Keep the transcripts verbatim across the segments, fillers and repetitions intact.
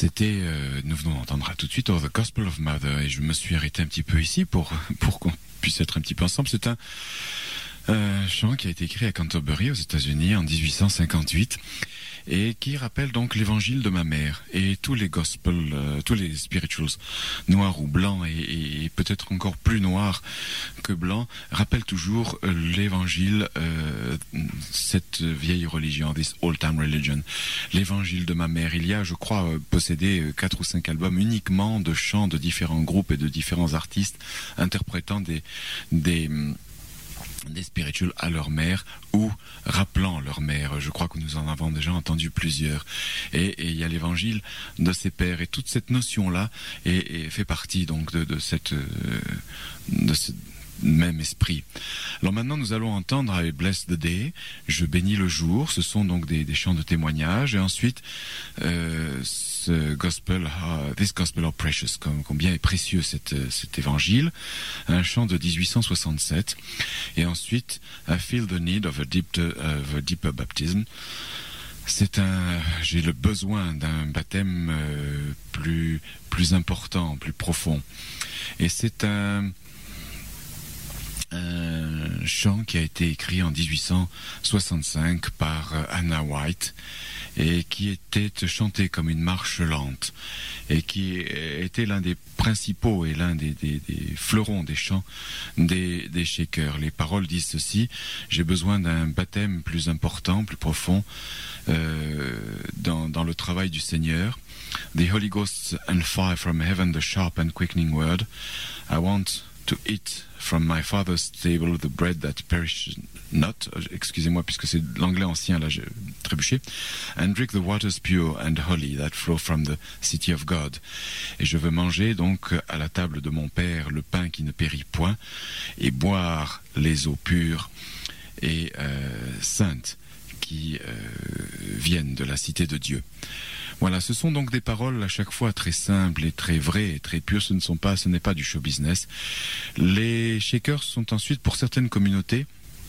C'était, euh, nous venons d'entendre tout de suite, oh, The Gospel of Mother, et je me suis arrêté un petit peu ici pour, pour qu'on puisse être un petit peu ensemble. C'est un euh, chant qui a été écrit à Canterbury, aux États-Unis, en dix-huit cent cinquante-huit, et qui rappelle donc l'évangile de ma mère. Et tous les gospels, euh, tous les spirituals, noirs ou blancs, et, et peut-être encore plus noirs que blancs, rappellent toujours euh, l'évangile, euh, cette vieille religion, this old-time religion, l'évangile de ma mère. Il y a, je crois, euh, possédé euh, quatre ou cinq albums uniquement de chants de différents groupes et de différents artistes interprétant des... des des spirituals à leur mère ou rappelant leur mère. Je crois que nous en avons déjà entendu plusieurs. Et, et il y a l'évangile de ses pères. Et toute cette notion-là est, est, fait partie donc de, de cette... Euh, de ce même esprit. Alors maintenant, nous allons entendre I Bless the Day, je bénis le jour. Ce sont donc des, des chants de témoignage. Et ensuite, euh, ce gospel, uh, this gospel of precious, comme, combien est précieux cet, cet évangile. Un chant de dix-huit cent soixante-sept. Et ensuite, I feel the need of a, deep, of a deeper baptism. C'est un, j'ai le besoin d'un baptême euh, plus, plus important, plus profond. Et c'est un, un chant qui a été écrit en dix-huit cent soixante-cinq par Anna White et qui était chanté comme une marche lente et qui était l'un des principaux et l'un des, des, des fleurons des chants des, des Shakers. Les paroles disent ceci: j'ai besoin d'un baptême plus important, plus profond euh, dans, dans le travail du Seigneur. The Holy Ghost and fire from heaven, the sharp and quickening word. I want to eat from my father's table the bread that perishes not, excusez-moi puisque c'est l'anglais ancien, là j'ai trébuché, and drink the waters pure and holy that flow from the city of God. Et je veux manger donc à la table de mon père le pain qui ne périt point et boire les eaux pures et euh, saintes qui euh, viennent de la cité de Dieu. Voilà, ce sont donc des paroles à chaque fois très simples et très vraies et très pures. Ce ne sont pas, ce n'est pas du show business. Les Shakers sont ensuite, pour certaines communautés,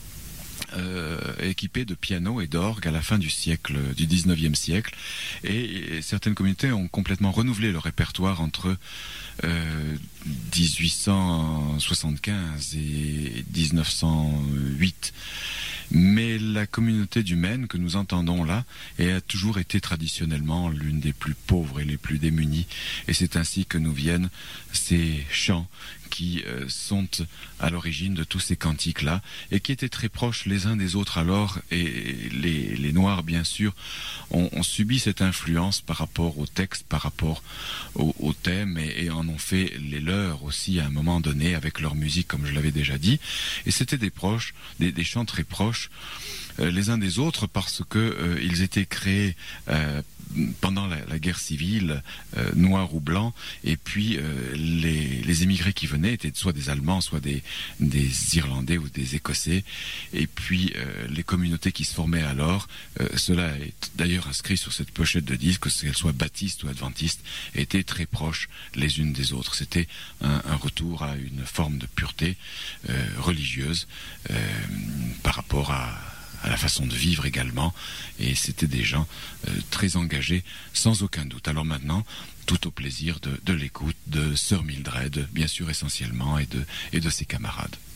Euh, équipés de pianos et d'orgues à la fin du siècle, du dix-neuvième siècle, et, et certaines communautés ont complètement renouvelé leur répertoire entre euh, dix-huit cent soixante-quinze et dix-neuf cent huit. Mais la communauté du Maine que nous entendons là a toujours été traditionnellement l'une des plus pauvres et les plus démunies, et c'est ainsi que nous viennent ces chants qui euh, sont à l'origine de tous ces cantiques-là, et qui étaient très proches les uns des autres alors, et les, les Noirs, bien sûr, ont, ont subi cette influence par rapport au texte, par rapport au, au thème, et, et en ont fait les leurs aussi à un moment donné, avec leur musique, comme je l'avais déjà dit, et c'était des proches, des, des chants très proches, euh, les uns des autres, parce que euh, ils étaient créés euh, pendant la, la guerre civile, euh, noirs ou blancs, et puis euh, les, les émigrés qui venaient étaient soit des Allemands, soit des, des Irlandais ou des Écossais, et puis euh, les communautés qui se formaient alors, euh, cela est d'ailleurs inscrit sur cette pochette de disque, qu'elles soient baptistes ou adventistes, étaient très proches les unes des autres. C'était un, un retour à une forme de pureté euh, religieuse euh, par rapport à à la façon de vivre également, et c'était des gens euh, très engagés, sans aucun doute. Alors maintenant, tout au plaisir de, de l'écoute de Sœur Mildred, bien sûr essentiellement, et de, et de ses camarades.